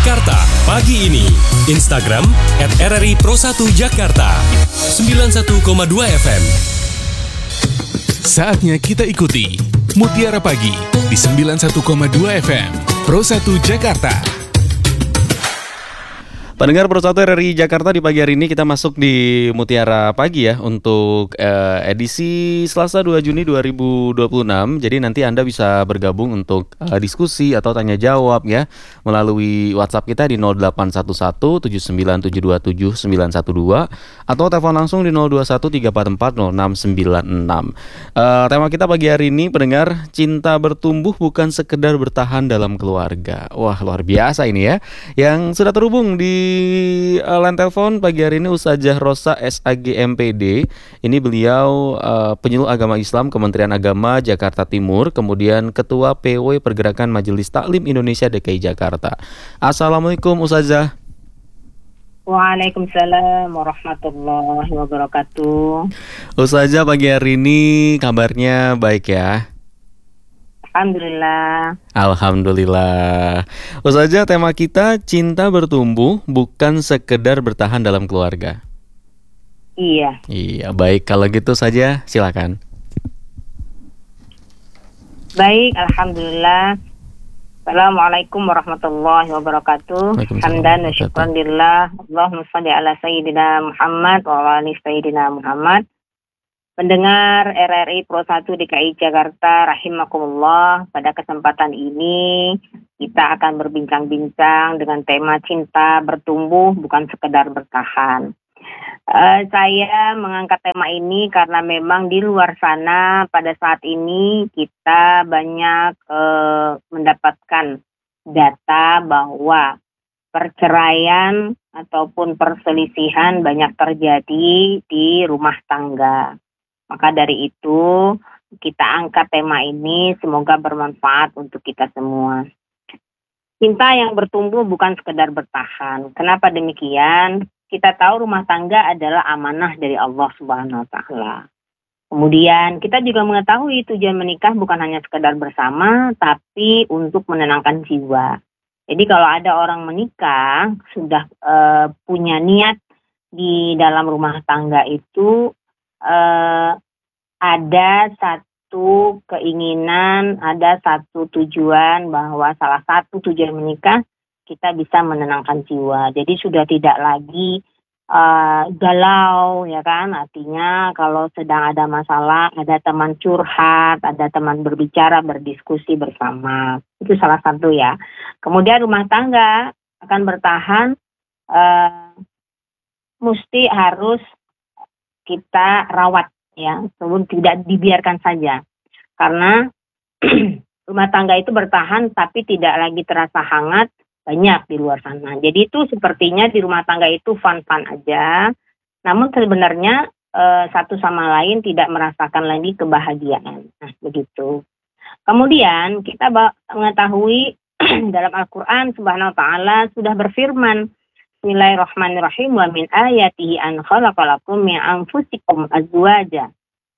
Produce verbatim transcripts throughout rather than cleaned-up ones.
Jakarta pagi ini. Instagram et r r i pro satu Jakarta sembilan puluh satu koma dua F M. Saatnya kita ikuti Mutiara Pagi di sembilan puluh satu koma dua F M Pro satu Jakarta. Pendengar Pro satu R R I Jakarta, di pagi hari ini kita masuk di Mutiara Pagi ya untuk uh, edisi Selasa dua Juni dua ribu dua puluh enam. Jadi nanti Anda bisa bergabung untuk uh, diskusi atau tanya jawab ya melalui WhatsApp kita di nol delapan satu satu tujuh sembilan tujuh dua tujuh sembilan satu dua atau telepon langsung di nol dua satu tiga empat empat nol enam sembilan enam. Uh, tema kita pagi hari ini, pendengar, cinta bertumbuh bukan sekedar bertahan dalam keluarga. Wah, luar biasa ini ya. Yang sudah terhubung di Di uh, line telepon pagi hari ini Ustazah Rosa S A G M P D. Ini beliau uh, penyuluh agama Islam Kementerian Agama Jakarta Timur, kemudian Ketua P W Pergerakan Majelis Taklim Indonesia D K I Jakarta. Assalamualaikum Ustazah. Waalaikumsalam warahmatullahi wabarakatuh. Ustazah, pagi hari ini kabarnya baik ya? Alhamdulillah. Alhamdulillah. Ustazah, tema kita cinta bertumbuh bukan sekedar bertahan dalam keluarga. Iya. Iya, baik, kalau gitu saja silakan. Baik, alhamdulillah. Assalamualaikum warahmatullahi wabarakatuh. Hamdan wa syukran lillah. Allahumma shalli ala sayyidina Muhammad wa ala ali sayyidina Muhammad. Pendengar R R I Pro satu D K I Jakarta rahimakumullah, pada kesempatan ini kita akan berbincang-bincang dengan tema cinta bertumbuh bukan sekedar bertahan. Uh, saya mengangkat tema ini karena memang di luar sana pada saat ini kita banyak uh, mendapatkan data bahwa perceraian ataupun perselisihan banyak terjadi di rumah tangga. Maka dari itu kita angkat tema ini, semoga bermanfaat untuk kita semua. Cinta yang bertumbuh bukan sekedar bertahan. Kenapa demikian? Kita tahu rumah tangga adalah amanah dari Allah Subhanahu wa taala. Kemudian kita juga mengetahui tujuan menikah bukan hanya sekedar bersama, tapi untuk menenangkan jiwa. Jadi kalau ada orang menikah sudah uh, punya niat di dalam rumah tangga itu, Uh, ada satu keinginan, ada satu tujuan bahwa salah satu tujuan menikah kita bisa menenangkan jiwa. Jadi sudah tidak lagi uh, galau, ya kan? Artinya kalau sedang ada masalah, ada teman curhat, ada teman berbicara, berdiskusi bersama. Itu salah satu ya. Kemudian rumah tangga akan bertahan, uh, mesti harus kita rawat ya, sebelum tidak dibiarkan saja. Karena rumah tangga itu bertahan tapi tidak lagi terasa hangat, banyak di luar sana. Jadi itu sepertinya di rumah tangga itu fun-fun aja. Namun sebenarnya eh, satu sama lain tidak merasakan lagi kebahagiaan. Nah, begitu. Kemudian kita mengetahui dalam Al-Qur'an Subhanahu wa taala sudah berfirman, Bismillahirrahmanirrahim, wa min ayatihi an khalaqalakum min anfusikum azwaja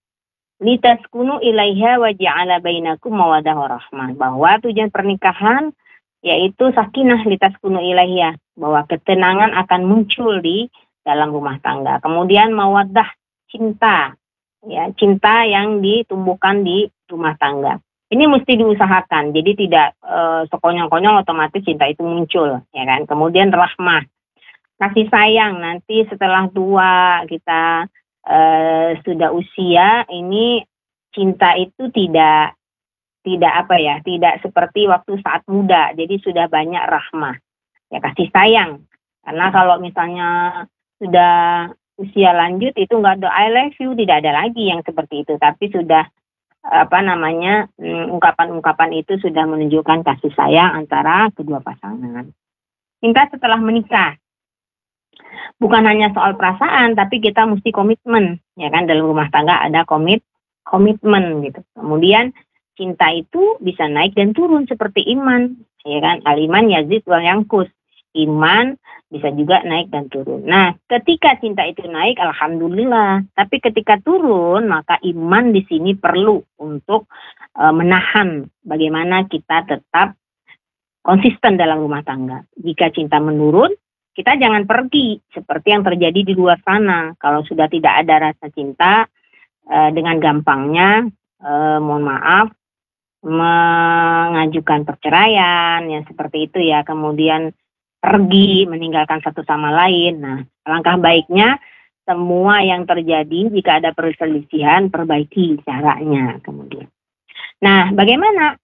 litaskunu ilaiha wa ja'ala bainakum mawaddah wa rahmah. Bahwa tujuan pernikahan yaitu sakinah litaskunu ilaiha, bahwa ketenangan akan muncul di dalam rumah tangga. Kemudian mawaddah, cinta, ya, cinta yang ditumbuhkan di rumah tangga. Ini mesti diusahakan. Jadi tidak e, sekonyong-konyong otomatis cinta itu muncul, ya kan? Kemudian rahmah, kasih sayang. Nanti setelah tua kita uh, sudah usia, ini cinta itu tidak tidak apa ya, tidak seperti waktu saat muda. Jadi sudah banyak rahmah, ya, kasih sayang. Karena kalau misalnya sudah usia lanjut itu nggak ada I love you, tidak ada lagi yang seperti itu. Tapi sudah apa namanya ungkapan-ungkapan itu sudah menunjukkan kasih sayang antara kedua pasangan. Cinta setelah menikah bukan hanya soal perasaan, tapi kita mesti komitmen, ya kan? Dalam rumah tangga ada komit komitmen gitu. Kemudian cinta itu bisa naik dan turun seperti iman, ya kan? Al-iman yazid wal yanqus. Iman bisa juga naik dan turun. Nah, ketika cinta itu naik, alhamdulillah. Tapi ketika turun, maka iman di sini perlu untuk e, menahan bagaimana kita tetap konsisten dalam rumah tangga. Jika cinta menurun, kita jangan pergi seperti yang terjadi di luar sana. Kalau sudah tidak ada rasa cinta, eh, dengan gampangnya, eh, mohon maaf, mengajukan perceraian, ya seperti itu ya. Kemudian pergi, meninggalkan satu sama lain. Nah, langkah baiknya semua yang terjadi jika ada perselisihan, perbaiki caranya kemudian. Nah, bagaimana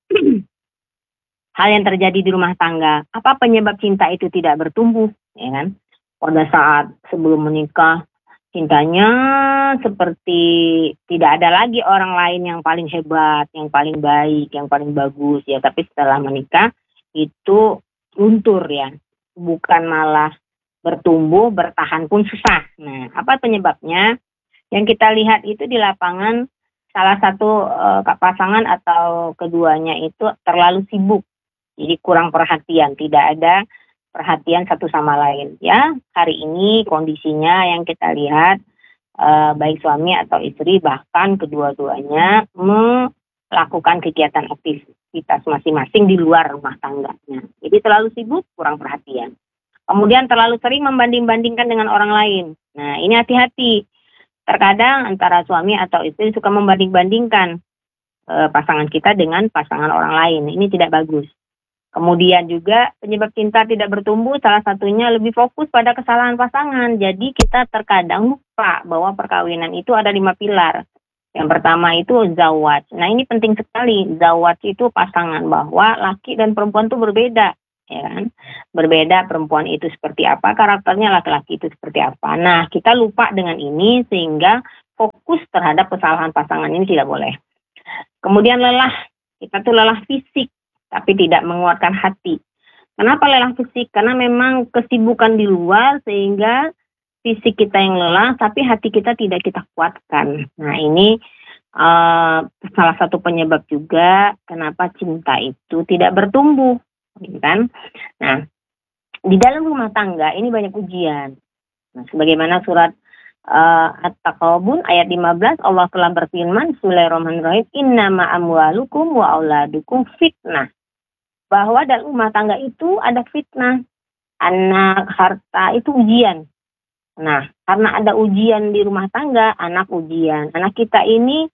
hal yang terjadi di rumah tangga? Apa penyebab cinta itu tidak bertumbuh? Ya kan? Pada saat sebelum menikah, cintanya seperti tidak ada lagi orang lain yang paling hebat, yang paling baik, yang paling bagus ya. Tapi setelah menikah itu luntur ya, bukan malah bertumbuh, bertahan pun susah. Nah, apa penyebabnya? Yang kita lihat itu di lapangan, salah satu uh, pasangan atau keduanya itu terlalu sibuk. Jadi kurang perhatian, tidak ada perhatian satu sama lain. Ya, hari ini kondisinya yang kita lihat, uh, baik suami atau istri, bahkan kedua-duanya melakukan kegiatan aktivitas masing-masing di luar rumah tangganya. Jadi terlalu sibuk, kurang perhatian. Kemudian terlalu sering membanding-bandingkan dengan orang lain. Nah, ini hati-hati. Terkadang antara suami atau istri suka membanding-bandingkan uh, pasangan kita dengan pasangan orang lain. Ini tidak bagus. Kemudian juga penyebab cinta tidak bertumbuh, salah satunya lebih fokus pada kesalahan pasangan. Jadi kita terkadang lupa bahwa perkawinan itu ada lima pilar. Yang pertama itu zawaj. Nah, ini penting sekali. Zawaj itu pasangan, bahwa laki dan perempuan itu berbeda. Ya kan? Berbeda, perempuan itu seperti apa, karakternya laki-laki itu seperti apa. Nah, kita lupa dengan ini sehingga fokus terhadap kesalahan pasangan ini tidak boleh. Kemudian lelah. Kita tuh lelah fisik, tapi tidak menguatkan hati. Kenapa lelah fisik? Karena memang kesibukan di luar sehingga fisik kita yang lelah, tapi hati kita tidak kita kuatkan. Nah, ini uh, salah satu penyebab juga kenapa cinta itu tidak bertumbuh, kan? Nah, di dalam rumah tangga ini banyak ujian. Nah, sebagaimana surat uh, At-Taqabun ayat lima belas, Allah telah berfirman, Bismillahirrahmanirrahim, Innama amwalukum wa auladukum fitnah. Bahwa dalam rumah tangga itu ada fitnah. Anak, harta itu ujian. Nah, karena ada ujian di rumah tangga, anak ujian. Anak kita ini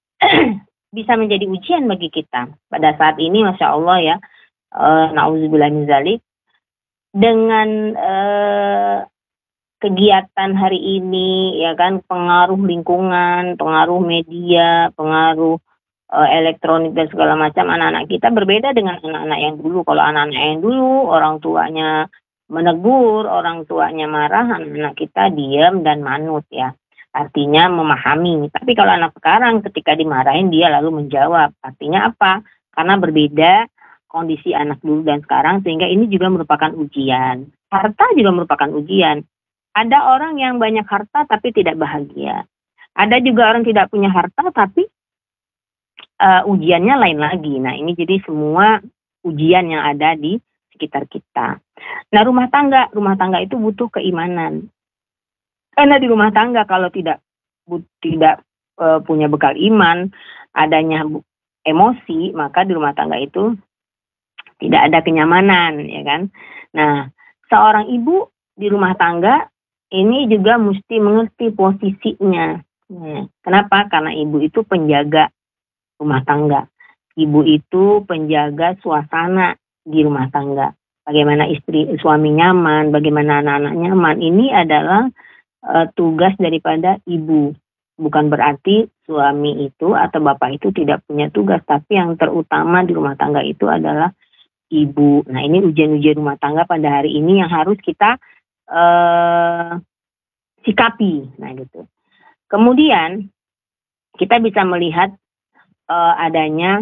bisa menjadi ujian bagi kita. Pada saat ini, Masya Allah ya, uh, na'udzubillah min dzalik, dengan uh, kegiatan hari ini, ya kan, pengaruh lingkungan, pengaruh media, pengaruh uh, elektronik dan segala macam, anak-anak kita berbeda dengan anak-anak yang dulu. Kalau anak-anak yang dulu, orang tuanya menegur, orang tuanya marah, anak-anak kita diam dan manut ya. Artinya memahami. Tapi kalau anak sekarang ketika dimarahin dia lalu menjawab. Artinya apa? Karena berbeda kondisi anak dulu dan sekarang, sehingga ini juga merupakan ujian. Harta juga merupakan ujian. Ada orang yang banyak harta tapi tidak bahagia. Ada juga orang tidak punya harta tapi uh, ujiannya lain lagi. Nah, ini jadi semua ujian yang ada di sekitar kita. Nah, rumah tangga, rumah tangga itu butuh keimanan. Karena di rumah tangga kalau tidak bu, tidak uh, punya bekal iman, adanya bu, emosi, maka di rumah tangga itu tidak ada kenyamanan, ya kan? Nah, seorang ibu di rumah tangga ini juga mesti mengerti posisinya. Nah, kenapa? Karena ibu itu penjaga rumah tangga. Ibu itu penjaga suasana di rumah tangga. Bagaimana istri, suami nyaman, bagaimana anak-anak nyaman. Ini adalah uh, tugas daripada ibu. Bukan berarti suami itu atau bapak itu tidak punya tugas, tapi yang terutama di rumah tangga itu adalah ibu. Nah, ini ujian-ujian rumah tangga pada hari ini yang harus kita uh, sikapi. Nah, gitu. Kemudian kita bisa melihat uh, adanya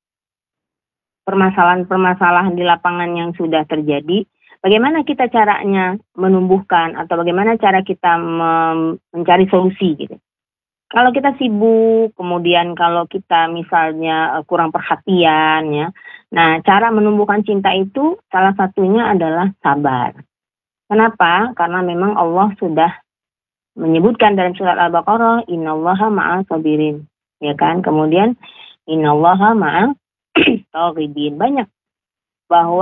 permasalahan-permasalahan di lapangan yang sudah terjadi. Bagaimana kita caranya menumbuhkan atau bagaimana cara kita mem- mencari solusi gitu. Kalau kita sibuk, kemudian kalau kita misalnya kurang perhatian ya. Nah, cara menumbuhkan cinta itu salah satunya adalah sabar. Kenapa? Karena memang Allah sudah menyebutkan dalam surat Al-Baqarah, Innallaha ma'as sabirin. Ya kan? Kemudian Innallaha ma'as taghirin. Banyak bahwa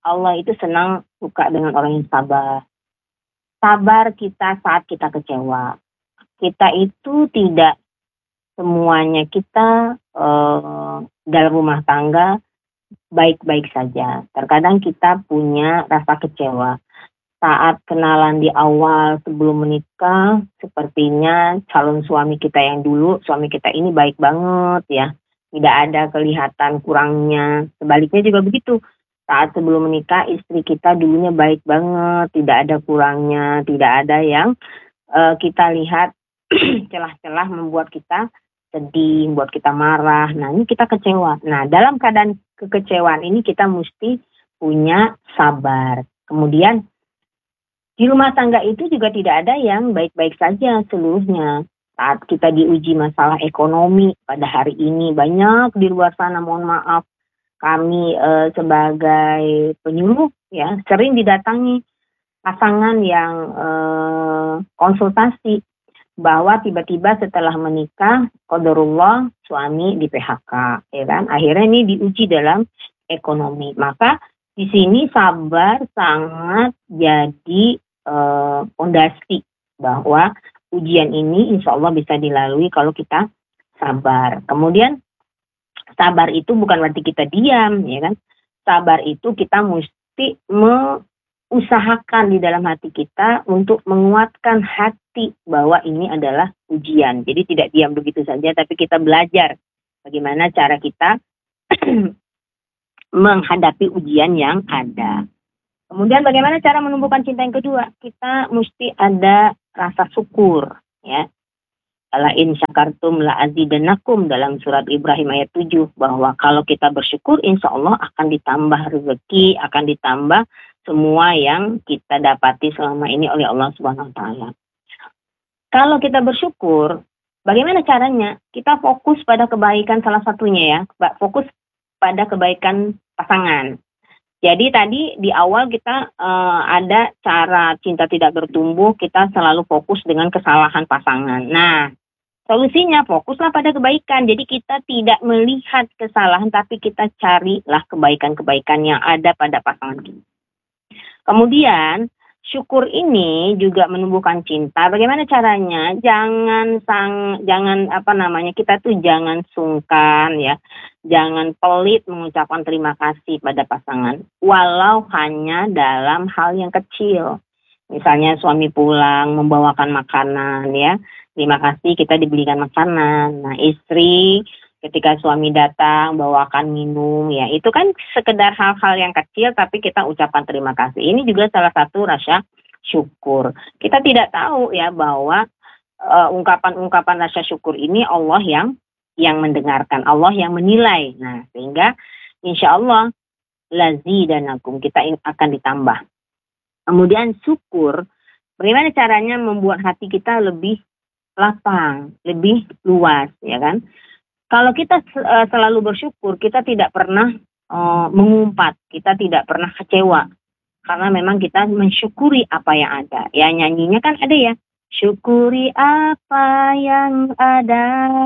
Allah itu senang suka dengan orang yang sabar. Sabar kita saat kita kecewa. Kita itu tidak semuanya kita eh, dalam rumah tangga baik-baik saja. Terkadang kita punya rasa kecewa. Saat kenalan di awal sebelum menikah, sepertinya calon suami kita yang dulu, suami kita ini baik banget ya. Tidak ada kelihatan kurangnya. Sebaliknya juga begitu. Saat sebelum menikah, istri kita dulunya baik banget, tidak ada kurangnya, tidak ada yang uh, kita lihat celah-celah membuat kita sedih, membuat kita marah. Nah, ini kita kecewa. Nah, dalam keadaan kekecewaan ini kita mesti punya sabar. Kemudian di rumah tangga itu juga tidak ada yang baik-baik saja seluruhnya. Saat kita diuji masalah ekonomi pada hari ini, banyak di luar sana, mohon maaf, kami e, sebagai penyuluh ya sering didatangi pasangan yang e, konsultasi bahwa tiba-tiba setelah menikah, qadarullah suami di P H K, ya kan? Akhirnya ini diuji dalam ekonomi. Maka di sini sabar sangat jadi fondasi bahwa ujian ini insya Allah bisa dilalui kalau kita sabar. Kemudian sabar itu bukan berarti kita diam, ya kan? Sabar itu kita mesti mengusahakan di dalam hati kita untuk menguatkan hati bahwa ini adalah ujian. Jadi tidak diam begitu saja, tapi kita belajar bagaimana cara kita menghadapi ujian yang ada. Kemudian bagaimana cara menumbuhkan cinta yang kedua? Kita mesti ada rasa syukur, ya. La in syakartum la azidannakum dalam surat Ibrahim ayat tujuh, bahwa kalau kita bersyukur insya Allah akan ditambah rezeki, akan ditambah semua yang kita dapati selama ini oleh Allah Subhanahu wa taala. Kalau kita bersyukur, bagaimana caranya? Kita fokus pada kebaikan salah satunya ya, fokus pada kebaikan pasangan. Jadi tadi di awal kita uh, ada cara cinta tidak bertumbuh, kita selalu fokus dengan kesalahan pasangan. Nah, solusinya fokuslah pada kebaikan. Jadi kita tidak melihat kesalahan, tapi kita carilah kebaikan-kebaikan yang ada pada pasangan kita. Kemudian, syukur ini juga menumbuhkan cinta. Bagaimana caranya? Jangan sang, jangan apa namanya, kita tuh jangan sungkan ya. Jangan pelit mengucapkan terima kasih pada pasangan, walau hanya dalam hal yang kecil. Misalnya suami pulang membawakan makanan ya, terima kasih kita dibelikan makanan. Nah, istri ketika suami datang bawakan minum ya, itu kan sekedar hal-hal yang kecil tapi kita ucapkan terima kasih. Ini juga salah satu rasa syukur. Kita tidak tahu ya bahwa uh, ungkapan-ungkapan rasa syukur ini Allah yang yang mendengarkan, Allah yang menilai. Nah, sehingga insya Allah lazidanakum, kita akan ditambah. Kemudian syukur, bagaimana caranya membuat hati kita lebih lapang, lebih luas, ya kan? Kalau kita uh, selalu bersyukur, kita tidak pernah uh, mengumpat, kita tidak pernah kecewa, karena memang kita mensyukuri apa yang ada. Ya, nyanyinya kan ada ya, syukuri apa yang ada.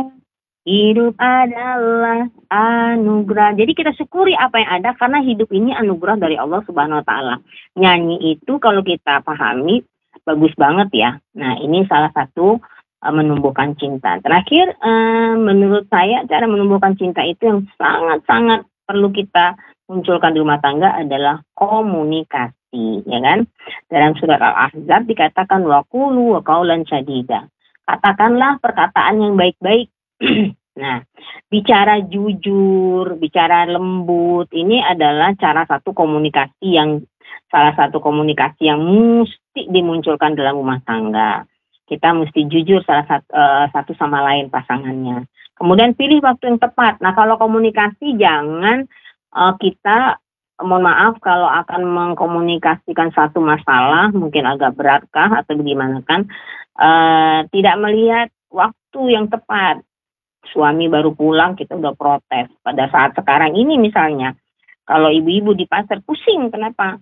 Hidup adalah anugerah. Jadi kita syukuri apa yang ada karena hidup ini anugerah dari Allah Subhanahu wa taala. Nyanyi itu kalau kita pahami bagus banget ya. Nah, ini salah satu uh, menumbuhkan cinta. Terakhir uh, menurut saya cara menumbuhkan cinta itu yang sangat-sangat perlu kita munculkan di rumah tangga adalah komunikasi, ya kan? Dalam surat Al-Ahzab dikatakan waqulu wa qaulan sadida. Katakanlah perkataan yang baik-baik. Nah, bicara jujur, bicara lembut, ini adalah cara satu komunikasi yang salah satu komunikasi yang mesti dimunculkan dalam rumah tangga. Kita mesti jujur salah satu, uh, satu sama lain pasangannya. Kemudian pilih waktu yang tepat. Nah, kalau komunikasi jangan uh, kita, mohon maaf kalau akan mengkomunikasikan satu masalah mungkin agak beratkah atau bagaimana kan, uh, tidak melihat waktu yang tepat. Suami baru pulang, kita udah protes. Pada saat sekarang ini misalnya, kalau ibu-ibu di pasar pusing, kenapa?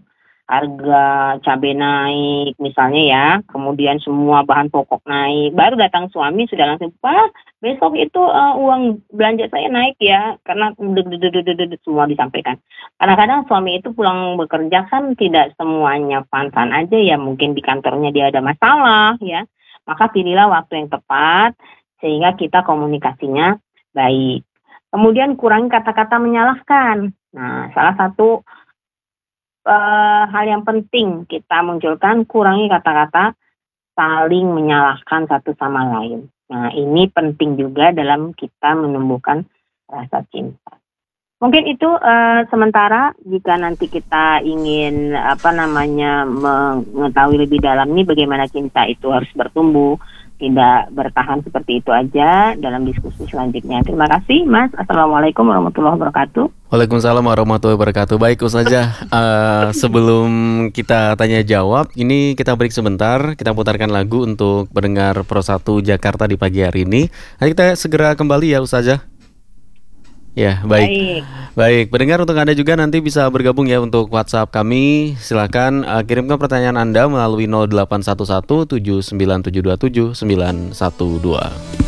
harga cabai naik misalnya ya, kemudian semua bahan pokok naik, baru datang suami sudah langsung, "Pak, besok itu uh, uang belanja saya naik ya," karena deg-deg-deg-deg-deg semua disampaikan. Kadang-kadang suami itu pulang bekerja kan tidak semuanya pantan aja ya, mungkin di kantornya dia ada masalah ya, maka pilihlah waktu yang tepat sehingga kita komunikasinya baik. Kemudian kurangi kata-kata menyalahkan. Nah, salah satu uh, hal yang penting kita munculkan, kurangi kata-kata saling menyalahkan satu sama lain. Nah, ini penting juga dalam kita menumbuhkan rasa cinta. Mungkin itu uh, sementara. Jika nanti kita ingin apa namanya mengetahui lebih dalam nih bagaimana cinta itu harus bertumbuh, tidak bertahan seperti itu aja dalam diskusi selanjutnya. Terima kasih, Mas. Assalamualaikum warahmatullahi wabarakatuh. Waalaikumsalam warahmatullahi wabarakatuh. Baik Ustazah, uh, sebelum kita tanya jawab, ini kita break sebentar, kita putarkan lagu untuk pendengar Pro satu Jakarta di pagi hari ini. Nanti kita segera kembali ya Ustazah. Ya, baik. baik. Baik, pendengar, untuk Anda juga nanti bisa bergabung ya untuk WhatsApp kami. Silakan uh, kirimkan pertanyaan Anda melalui nol delapan satu satu tujuh sembilan tujuh dua tujuh sembilan satu dua.